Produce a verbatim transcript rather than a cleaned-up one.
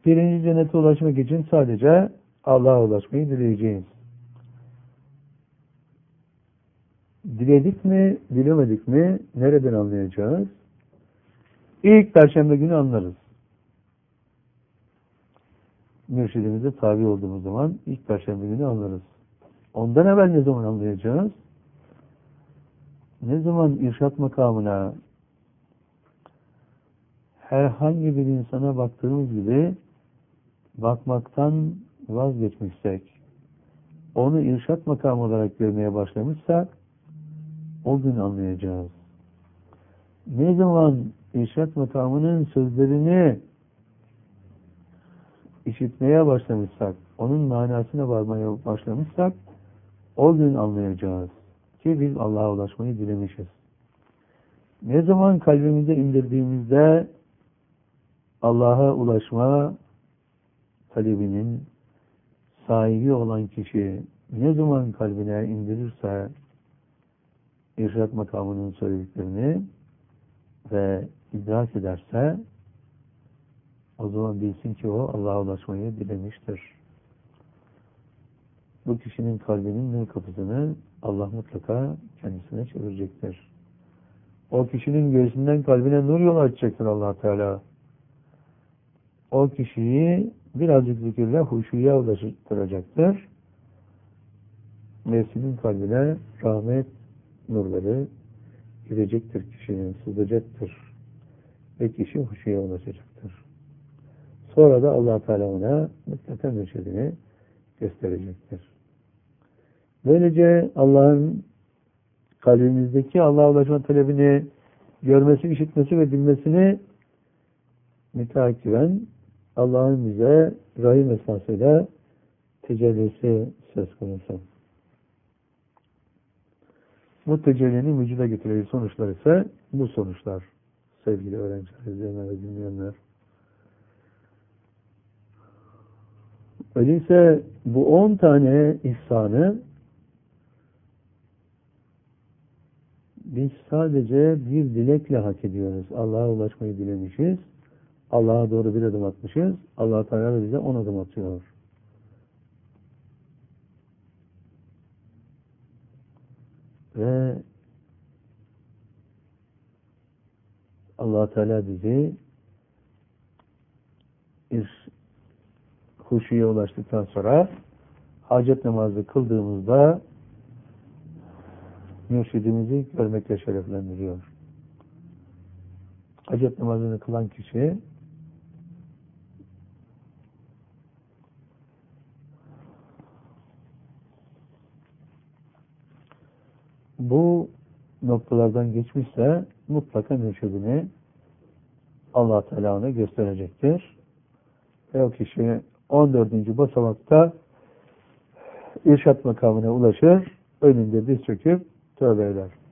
Birinci cennete ulaşmak için sadece Allah'a ulaşmayı dileyeceğiz. Diledik mi, dilemedik mi, nereden anlayacağız? İlk Perşembe günü anlarız. Mürşidimize tabi olduğumuz zaman ilk Perşembe günü anlarız. Ondan evvel ne zaman anlayacağız? Ne zaman irşat makamına herhangi bir insana baktığımız gibi bakmaktan vazgeçmişsek, onu irşat makamı olarak görmeye başlamışsak, o gün anlayacağız. Ne zaman irşat makamının sözlerini işitmeye başlamışsak, onun manasına varmaya başlamışsak, o gün anlayacağız ki biz Allah'a ulaşmayı dilemişiz. Ne zaman kalbimize indirdiğimizde Allah'a ulaşma talebinin sahibi olan kişi ne zaman kalbine indirirse irşat makamının söylediklerini ve idrak ederse o zaman bilsin ki o Allah'a ulaşmayı dilemiştir. Bu kişinin kalbinin nur kapısını Allah mutlaka kendisine çevirecektir. O kişinin göğsünden kalbine nur yolu açacaktır Allah Teala. O kişiyi birazcık zikirle huşuya ulaştıracaktır. Nefsinin kalbine rahmet nurları girecektir, kişinin sızacaktır. Ve kişi huşuya ulaşacaktır. Sonra da Allah Teala ona mutlaka mürşidini gösterecektir. Böylece Allah'ın kalbimizdeki Allah'a ulaşma talebini görmesi, işitmesi ve bilmesini müteakiben Allah'ın bize rahim esasıyla tecellisi söz konusu. Bu tecellinin vücuda getirdiği sonuçlar ise bu sonuçlar sevgili öğrenciler, izleyenler ve dinleyenler. Öyleyse bu on tane ihsanı biz sadece bir dilekle hak ediyoruz. Allah'a ulaşmayı dilemişiz. Allah'a doğru bir adım atmışız. Allah Teala bize on adım atıyor. Ve Allah Teala bizi bir huşuya ulaştıktan sonra hacet namazı kıldığımızda mürşidimizi görmekle şereflendiriyor. Hacet namazını kılan kişi bu noktalardan geçmişse mutlaka mürşidini Allah Teala ona gösterecektir. Ve o kişi on dördüncü basamakta irşat makamına ulaşır, önünde diz çöküp tövbe eder.